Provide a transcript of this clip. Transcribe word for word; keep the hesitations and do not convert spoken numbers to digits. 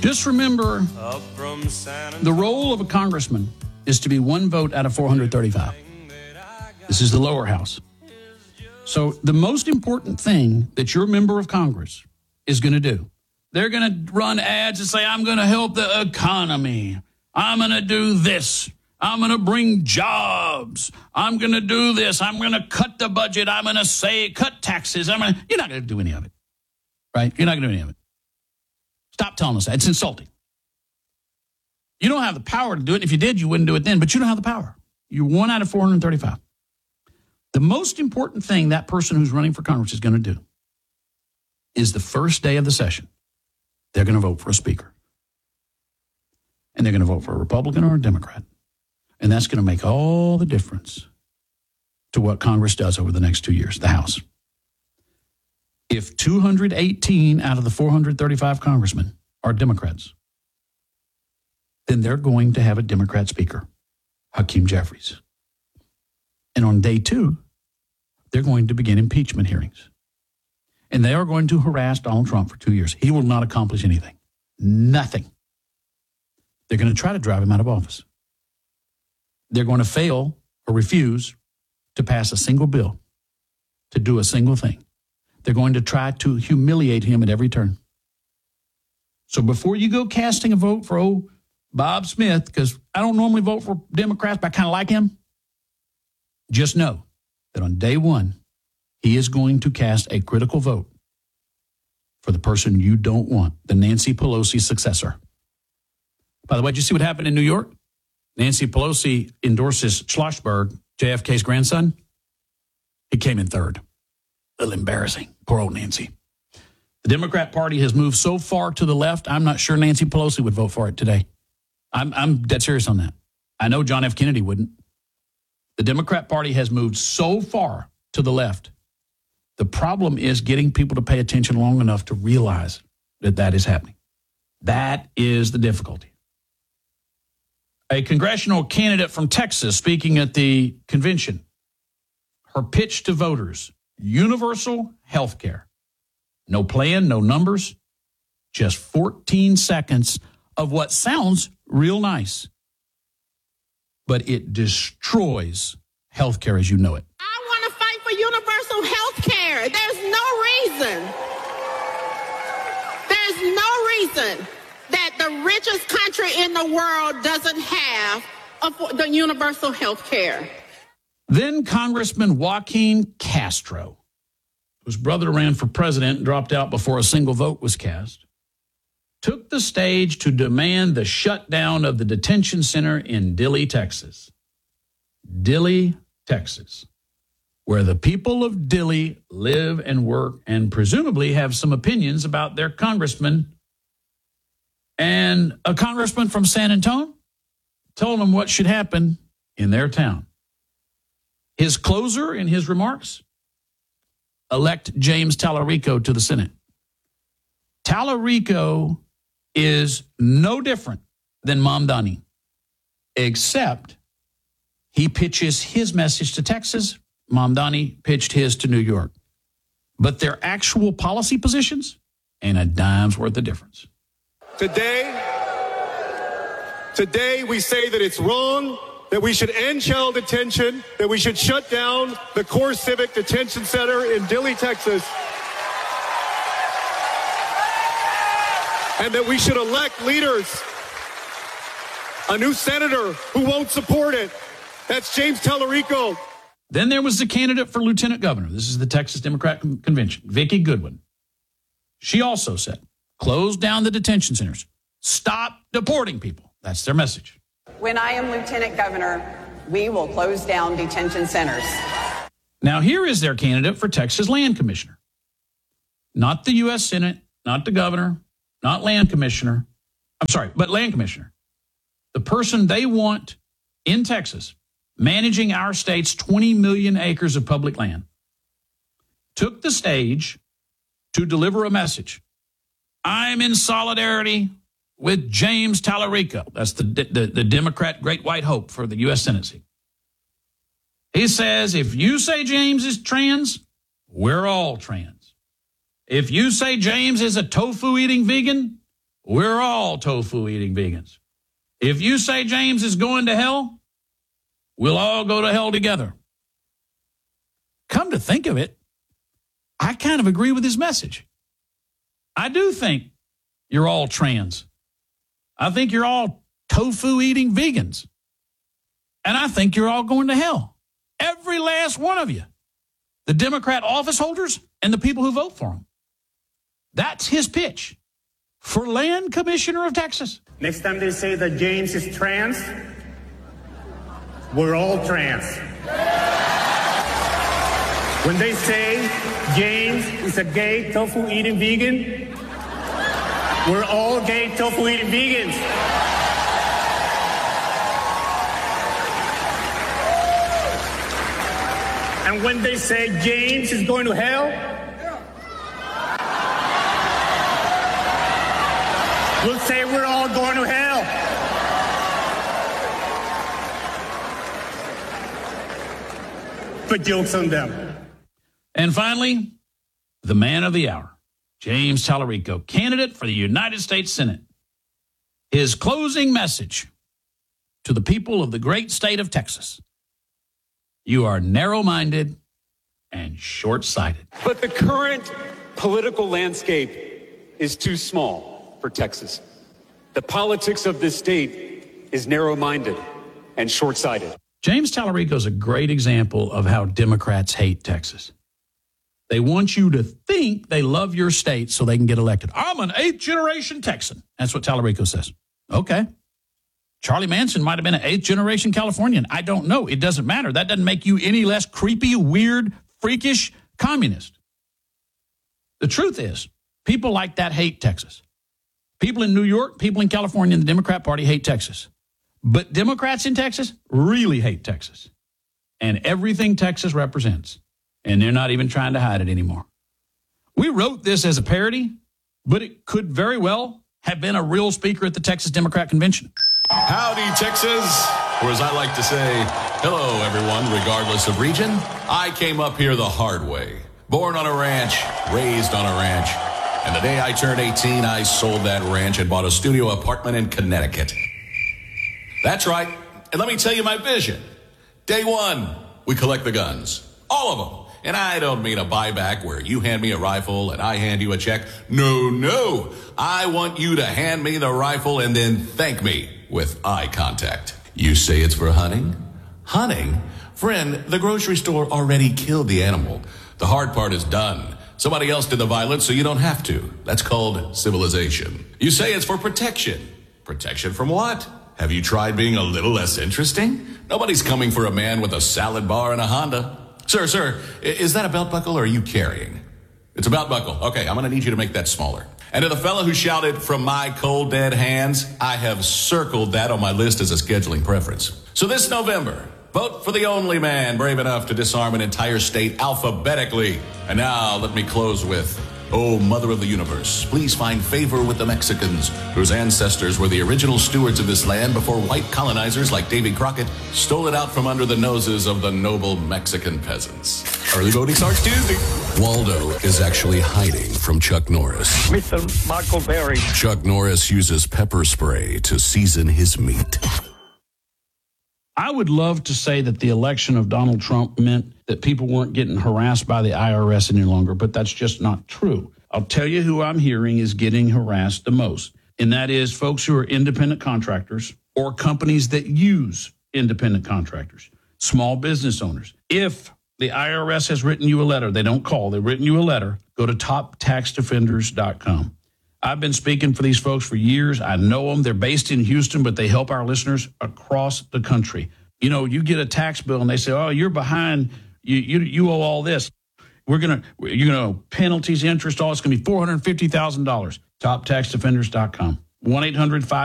Just remember, the role of a congressman is to be one vote out of four hundred thirty-five. This is the lower house. So the most important thing that your member of Congress is going to do, they're going to run ads and say, I'm going to help the economy. I'm going to do this. I'm going to bring jobs. I'm going to do this. I'm going to cut the budget. I'm going to say cut taxes. I'm going to, you're not going to do any of it, right? You're not going to do any of it. Stop telling us that. It's insulting. You don't have the power to do it. If you did, you wouldn't do it then, but you don't have the power. You're one out of four hundred thirty-five. The most important thing that person who's running for Congress is going to do is the first day of the session, they're going to vote for a speaker. And they're going to vote for a Republican or a Democrat. And that's going to make all the difference to what Congress does over the next two years, the House. If two hundred eighteen out of the four hundred thirty-five congressmen are Democrats, then they're going to have a Democrat speaker, Hakeem Jeffries. And on day two, they're going to begin impeachment hearings. And they are going to harass Donald Trump for two years. He will not accomplish anything. Nothing. They're going to try to drive him out of office. They're going to fail or refuse to pass a single bill, to do a single thing. They're going to try to humiliate him at every turn. So before you go casting a vote for old Bob Smith, because I don't normally vote for Democrats, but I kind of like him, just know that on day one, he is going to cast a critical vote for the person you don't want, the Nancy Pelosi successor. By the way, did you see what happened in New York? Nancy Pelosi endorses Schlossberg, J F K's grandson. He came in third. A little embarrassing. Poor old Nancy. The Democrat Party has moved so far to the left, I'm not sure Nancy Pelosi would vote for it today. I'm, I'm dead serious on that. I know John F. Kennedy wouldn't. The Democrat Party has moved so far to the left. The problem is getting people to pay attention long enough to realize that that is happening. That is the difficulty. A congressional candidate from Texas speaking at the convention. Her pitch to voters, universal health care. No plan, no numbers, just fourteen seconds of what sounds real nice. But it destroys health care as you know it. I want to fight for universal health care. There's no reason, there's no reason that the richest country in the world doesn't have a, the universal health care. Then Congressman Joaquin Castro, whose brother ran for president and dropped out before a single vote was cast, took the stage to demand the shutdown of the detention center in Dilley, Texas. Dilley, Texas, where the people of Dilley live and work and presumably have some opinions about their congressman. And a congressman from San Antonio told them what should happen in their town. His closer in his remarks, elect James Tallarico to the Senate. Tallarico is no different than Mamdani, except he pitches his message to Texas. Mamdani pitched his to New York. But their actual policy positions ain't a dime's worth of difference. Today, today we say that it's wrong, that we should end child detention, that we should shut down the CoreCivic Detention Center in Dilley, Texas, and that we should elect leaders, a new senator who won't support it. That's James Tallarico. Then there was the candidate for lieutenant governor. This is the Texas Democrat Convention, Vicki Goodwin. She also said, close down the detention centers. Stop deporting people. That's their message. When I am lieutenant governor, we will close down detention centers. Now, here is their candidate for Texas land commissioner. Not the U S Senate, not the governor, not land commissioner. I'm sorry, but land commissioner. The person they want in Texas, managing our state's twenty million acres of public land, took the stage to deliver a message. I'm in solidarity with James Tallarico. That's the, the, the Democrat great white hope for the U S Senate seat. He says, if you say James is trans, we're all trans. If you say James is a tofu-eating vegan, we're all tofu-eating vegans. If you say James is going to hell, we'll all go to hell together. Come to think of it, I kind of agree with his message. I do think you're all trans. I think you're all tofu-eating vegans. And I think you're all going to hell. Every last one of you. The Democrat office holders and the people who vote for him. That's his pitch for Land Commissioner of Texas. Next time they say that James is trans, we're all trans. When they say James is a gay tofu-eating vegan, we're all gay tofu-eating vegans. And when they say James is going to hell, we'll say we're all going to hell. But joke's on them. And finally, the man of the hour, James Tallarico, candidate for the United States Senate. His closing message to the people of the great state of Texas. You are narrow-minded and short-sighted. But the current political landscape is too small for Texas. The politics of this state is narrow-minded and short-sighted. James Tallarico is a great example of how Democrats hate Texas. They want you to think they love your state so they can get elected. I'm an eighth-generation Texan. That's what Tallarico says. Okay. Charlie Manson might have been an eighth-generation Californian. I don't know. It doesn't matter. That doesn't make you any less creepy, weird, freakish communist. The truth is, people like that hate Texas. People in New York, people in California, and the Democrat Party hate Texas. But Democrats in Texas really hate Texas and everything Texas represents. And they're not even trying to hide it anymore. We wrote this as a parody, but it could very well have been a real speaker at the Texas Democrat Convention. Howdy, Texas. Or as I like to say, hello, everyone, regardless of region. I came up here the hard way. Born on a ranch, raised on a ranch. And the day I turned eighteen, I sold that ranch and bought a studio apartment in Connecticut. That's right. And let me tell you my vision. Day one, we collect the guns. All of them. And I don't mean a buyback where you hand me a rifle and I hand you a check. No, no. I want you to hand me the rifle and then thank me with eye contact. You say it's for hunting? Hunting? Friend, the grocery store already killed the animal. The hard part is done. Somebody else did the violence, so you don't have to. That's called civilization. You say it's for protection. Protection from what? Have you tried being a little less interesting? Nobody's coming for a man with a salad bar and a Honda. Sir, sir, is that a belt buckle or are you carrying? It's a belt buckle. Okay, I'm going to need you to make that smaller. And to the fellow who shouted, from my cold dead hands, I have circled that on my list as a scheduling preference. So this November, vote for the only man brave enough to disarm an entire state alphabetically. And now let me close with, oh, Mother of the Universe, please find favor with the Mexicans, whose ancestors were the original stewards of this land before white colonizers like Davy Crockett stole it out from under the noses of the noble Mexican peasants. Early voting starts Tuesday. Waldo is actually hiding from Chuck Norris. Mister Michael Berry. Chuck Norris uses pepper spray to season his meat. I would love to say that the election of Donald Trump meant that people weren't getting harassed by the I R S any longer, but that's just not true. I'll tell you who I'm hearing is getting harassed the most, and that is folks who are independent contractors or companies that use independent contractors, small business owners. If the I R S has written you a letter, they don't call, they've written you a letter, go to top tax defenders dot com. I've been speaking for these folks for years. I know them. They're based in Houston, but they help our listeners across the country. You know, you get a tax bill and they say, oh, you're behind. You you, you owe all this. We're going to, you know, penalties, interest, all it's going to be four hundred fifty thousand dollars. top tax defenders dot com. one eight hundred five